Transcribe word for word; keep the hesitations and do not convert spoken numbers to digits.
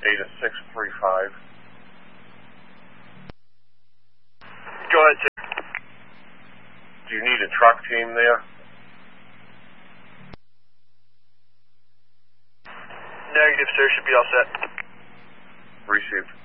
Ada six three five. Go ahead, sir. Do you need a truck team there? Negative, sir. Should be all set. Received.